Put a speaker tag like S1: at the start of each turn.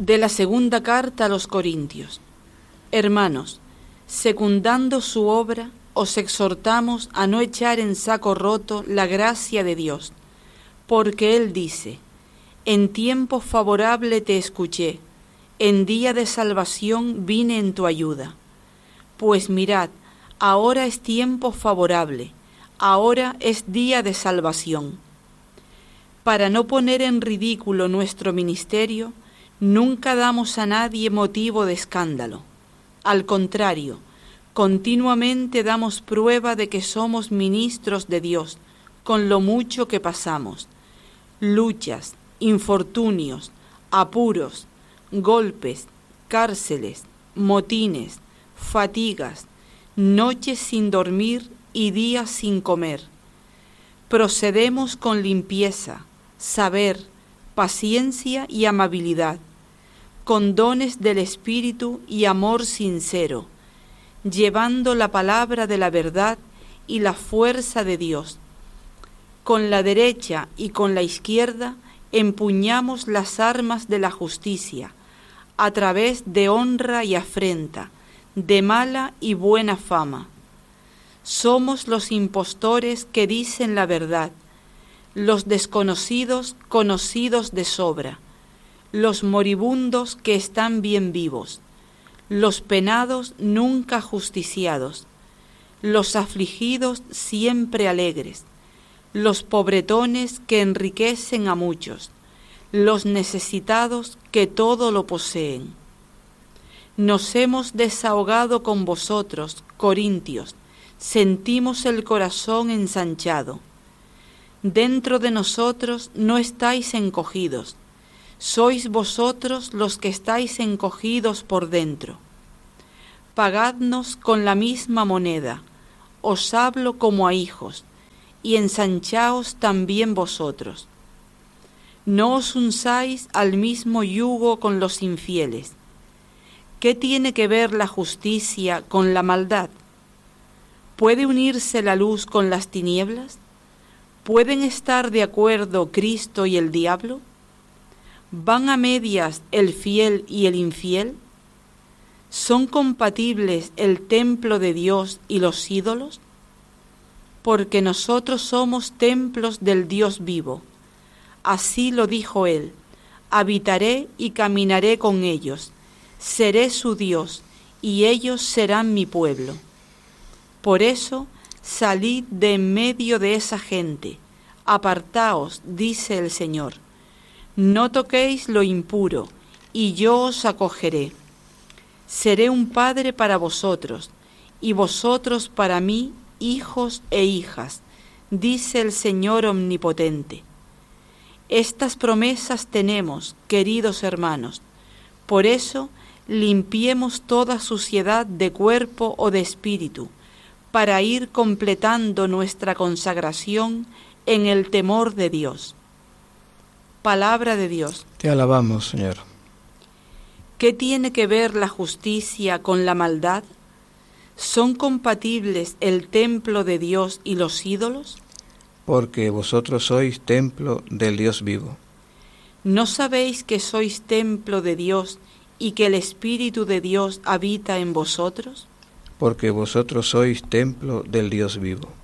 S1: De la segunda carta a los Corintios. Hermanos, secundando su obra, os exhortamos a no echar en saco roto la gracia de Dios, porque Él dice: en tiempo favorable te escuché, en día de salvación vine en tu ayuda. Pues mirad, ahora es tiempo favorable, ahora es día de salvación. Para no poner en ridículo nuestro ministerio, nunca damos a nadie motivo de escándalo. Al contrario, continuamente damos prueba de que somos ministros de Dios, con lo mucho que pasamos. Luchas, infortunios, apuros, golpes, cárceles, motines, fatigas, noches sin dormir y días sin comer. Procedemos con limpieza, saber, paciencia y amabilidad, con dones del Espíritu y amor sincero, llevando la palabra de la verdad y la fuerza de Dios. Con la derecha y con la izquierda empuñamos las armas de la justicia, a través de honra y afrenta, de mala y buena fama. Somos los impostores que dicen la verdad, los desconocidos conocidos de sobra, los moribundos que están bien vivos, los penados nunca justiciados, los afligidos siempre alegres, los pobretones que enriquecen a muchos, los necesitados que todo lo poseen. Nos hemos desahogado con vosotros, Corintios, sentimos el corazón ensanchado. Dentro de nosotros no estáis encogidos, sois vosotros los que estáis encogidos por dentro. Pagadnos con la misma moneda, os hablo como a hijos, y ensanchaos también vosotros. No os unzáis al mismo yugo con los infieles. ¿Qué tiene que ver la justicia con la maldad? ¿Puede unirse la luz con las tinieblas? ¿Pueden estar de acuerdo Cristo y el diablo? ¿Van a medias el fiel y el infiel? ¿Son compatibles el templo de Dios y los ídolos? Porque nosotros somos templos del Dios vivo. Así lo dijo Él: habitaré y caminaré con ellos, seré su Dios, y ellos serán mi pueblo. Por eso, salid de en medio de esa gente, apartaos, dice el Señor. No toquéis lo impuro, y yo os acogeré. Seré un padre para vosotros, y vosotros para mí, hijos e hijas, dice el Señor Omnipotente. Estas promesas tenemos, queridos hermanos, por eso limpiemos toda suciedad de cuerpo o de espíritu, para ir completando nuestra consagración en el temor de Dios. Palabra de Dios.
S2: Te alabamos, Señor.
S1: ¿Qué tiene que ver la justicia con la maldad? ¿Son compatibles el templo de Dios y los ídolos?
S2: Porque vosotros sois templo del Dios vivo.
S1: ¿No sabéis que sois templo de Dios y que el Espíritu de Dios habita en vosotros?
S2: Porque vosotros sois templo del Dios vivo.